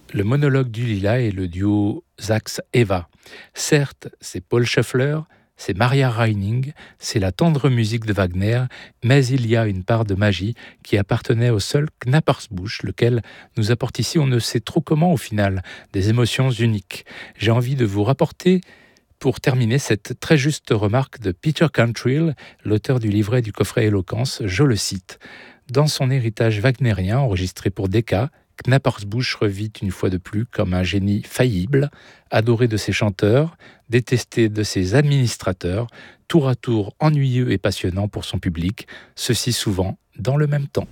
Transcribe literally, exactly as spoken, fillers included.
Le monologue du lilas et le duo Sax-Eva. Certes, c'est Paul Scheffler, c'est Maria Reining, c'est la tendre musique de Wagner, mais il y a une part de magie qui appartenait au seul Knappersbusch, lequel nous apporte ici, on ne sait trop comment au final, des émotions uniques. J'ai envie de vous rapporter, pour terminer, cette très juste remarque de Peter Cantrill, l'auteur du livret du coffret Éloquence, je le cite. Dans son héritage wagnérien enregistré pour Decca, Knappersbusch revit une fois de plus comme un génie faillible, adoré de ses chanteurs, détesté de ses administrateurs, tour à tour ennuyeux et passionnant pour son public, ceci souvent dans le même temps.